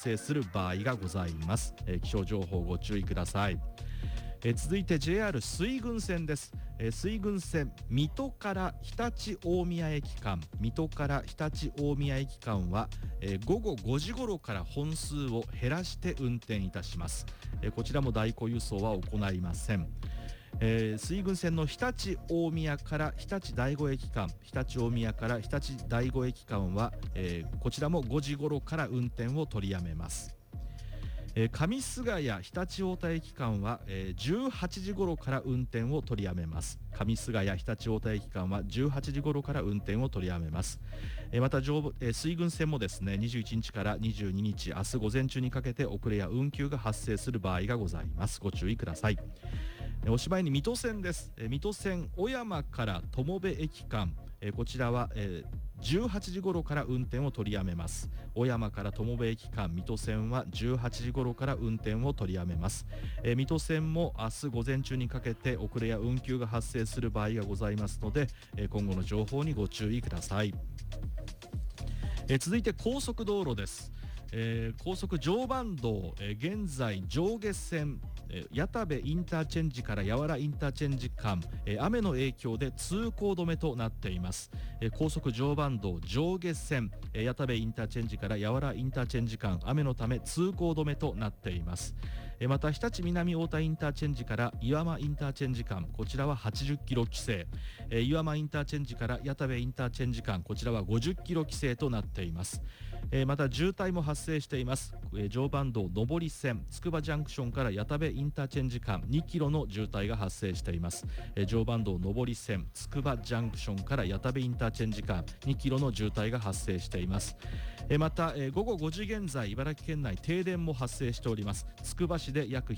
生する場合がございます。気象情報ご注意ください。続いて JR 水郡線です。水郡線水戸から日立大宮駅間、水戸から日立大宮駅間は、午後5時頃から本数を減らして運転いたします。こちらも代行輸送は行いません。水郡線の日立大宮から日立第五駅間、日立大宮から日立第五駅間は、こちらも5時頃から運転を取りやめます。上菅谷日立太田駅間は、18時頃から運転を取りやめます。上菅谷日立太田駅間は18時頃から運転を取りやめます。また水郡線もですね、21日から22日明日午前中にかけて遅れや運休が発生する場合がございます。ご注意ください。おしまいに水戸線です。水戸線小山から友部駅間、こちらは、18時頃から運転を取りやめます。小山から友部駅間、水戸線は18時頃から運転を取りやめます。水戸線も明日午前中にかけて遅れや運休が発生する場合がございますので、今後の情報にご注意ください。続いて高速道路です。高速常磐道、現在上下線谷田部インターチェンジから八原インターチェンジ間、雨の影響で通行止めとなっています。高速常磐道上下線谷田部インターチェンジから八原インターチェンジ間、雨のため通行止めとなっています。また日立南太田インターチェンジから岩間インターチェンジ間、こちらは80キロ規制、岩間インターチェンジから谷田部インターチェンジ間、こちらは50キロ規制となっています。また渋滞も発生しています。常磐道上り線つくばジャンクションから谷田部インターチェンジ間2キロの渋滞が発生しています。常磐道上り線つくばジャンクションから谷田部インターチェンジ間2キロの渋滞が発生しています。また午後5時現在茨城県内停電も発生しております。つくば市で約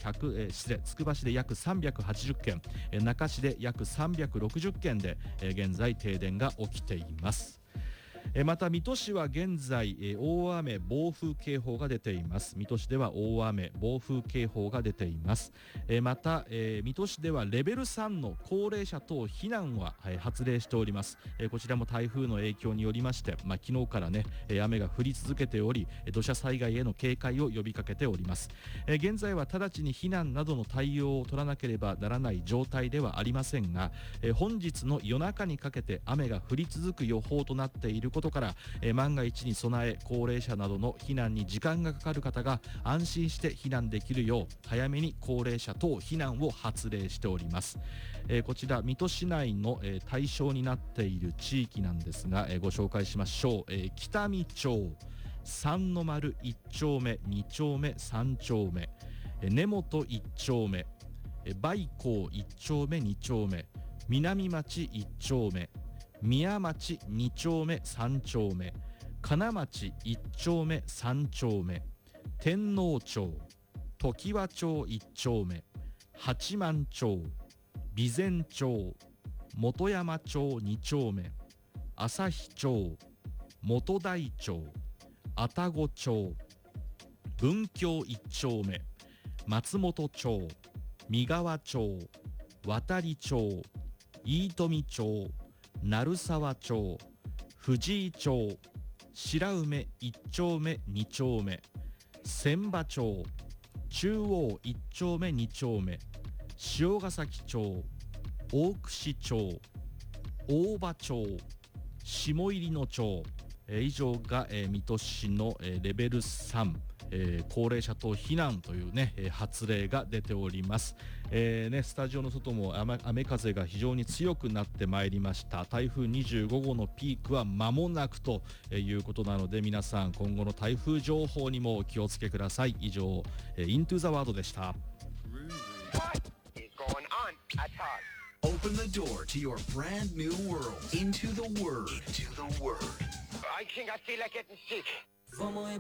380件、那珂市で約360件で現在停電が起きています。また水戸市は現在大雨暴風警報が出ています。水戸市では大雨暴風警報が出ています。また水戸市ではレベル3の高齢者等避難は発令しております。こちらも台風の影響によりまして、昨日からね雨が降り続けており、土砂災害への警戒を呼びかけております。現在は直ちに避難などの対応を取らなければならない状態ではありませんが、本日の夜中にかけて雨が降り続く予報となっていることから、万が一に備え高齢者などの避難に時間がかかる方が安心して避難できるよう早めに高齢者等避難を発令しております。こちら水戸市内の対象になっている地域なんですが、ご紹介しましょう。北見町三の丸1丁目2丁目3丁目、根本1丁目、梅港1丁目2丁目、南町1丁目、宮町2丁目3丁目、金町1丁目3丁目、天王町、常盤町1丁目、八幡町、備前町、本山町2丁目、旭町、元台町、愛宕町、文京1丁目、松本町、三川町、渡町、飯富町、鳴沢町、藤井町、白梅1丁目2丁目、千葉町、中央1丁目2丁目、塩ヶ崎町、大串町、大場町、下入野町、以上が、水戸市の、レベル3、高齢者等避難というね、発令が出ております。スタジオの外も雨風が非常に強くなってまいりました。台風25号のピークは間もなくということなので、皆さん今後の台風情報にもお気をつけください。以上、イントゥザワードでした。 Open the door to your brand new world. Into the Word. I think I feel like getting sick.